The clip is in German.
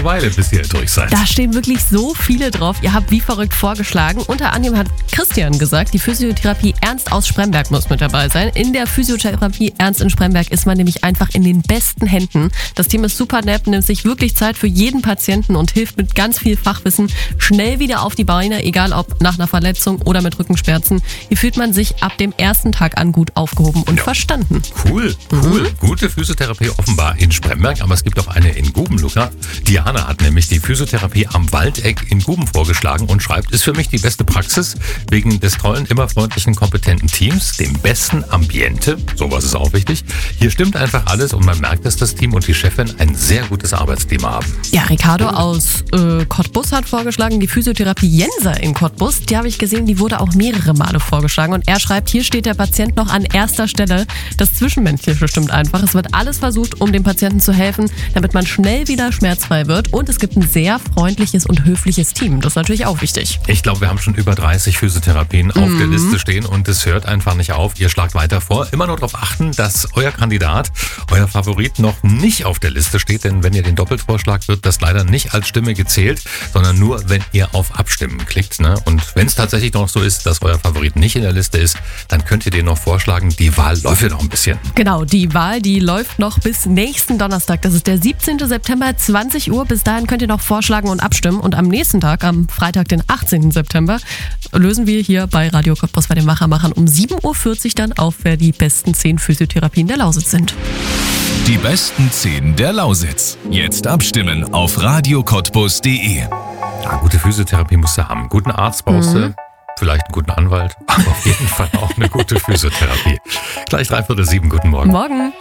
ganze Weile, bis ihr durch seid. Da stehen wirklich so viele drauf. Ihr habt wie verrückt vorgeschlagen. Unter anderem hat Christian gesagt, die Physiotherapie Ernst aus Spremberg muss mit dabei sein. In der Physiotherapie Ernst in Spremberg ist man nämlich einfach in den besten Händen. Das Team ist super nett, nimmt sich wirklich Zeit für jeden Patienten und hilft mit ganz viel Fachwissen schnell wieder auf die Beine, egal ob nach einer Verletzung oder mit Rückenschmerzen. Hier fühlt man sich ab dem ersten Tag an gut aufgehoben und verstanden. Cool. Gute Physiotherapie offenbar in Spremberg, aber es gibt auch eine in Guben, Luca. Diana hat nämlich die Physiotherapie am Waldeck in Guben vorgeschlagen und schreibt, ist für mich die beste Praxis wegen des tollen, immer freundlichen, kompetenten Teams, dem besten Ambiente, sowas ist auch wichtig. Hier stimmt einfach alles und man merkt, dass das Team und die Chefin ein sehr gutes Arbeitsklima haben. Ja, Ricardo aus Cottbus hat vorgeschlagen, die Physiotherapie Jenser in Cottbus, die habe ich gesehen, die wurde auch mehrere Male vorgeschlagen und er schreibt, hier steht der Patient noch an erster Stelle. Das Zwischenmenschliche stimmt einfach. Es wird alles versucht, um dem Patienten zu helfen, damit man schnell wieder schmerzfrei wird und es gibt ein sehr freundliches und höfliches Team. Das ist natürlich auch wichtig. Ich glaube, wir haben schon über 30 Physiotherapien auf der Liste stehen und es hört einfach nicht auf. Ihr schlagt weiter vor. Immer nur darauf achten, dass euer Kandidat, euer Favorit noch nicht auf der Liste steht, denn wenn ihr den doppelt vorschlagt, wird das leider nicht als Stimme gezählt, sondern nur, wenn ihr auf Abstimmen klickt. Ne? Und wenn es tatsächlich noch so ist, dass euer Favorit nicht in der Liste ist, dann könnt ihr den noch vorschlagen. Die Wahl läuft ja noch ein bisschen. Genau, die Wahl, die läuft noch bis nächsten Donnerstag. Das ist der 17. September, 20 Uhr. Bis dahin könnt ihr noch vorschlagen und abstimmen. Und am nächsten Tag, am Freitag, den 18. September, lösen wir hier bei Radio Cottbus bei den Machermachern um 7.40 Uhr dann auf, wer die besten 10 Physiotherapien der Lausitz sind. Die besten 10 der Lausitz. Jetzt abstimmen auf radiocottbus.de. Ja, gute Physiotherapie musst du haben. Guten Arzt brauchst du, vielleicht einen guten Anwalt, aber auf jeden Fall auch eine gute Physiotherapie. Gleich 6:45. Guten Morgen. Morgen.